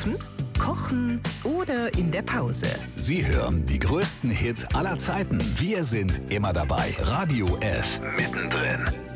Einkaufen, kochen oder in der Pause. Sie hören die größten Hits aller Zeiten. Wir sind immer dabei. Radio F. Mittendrin.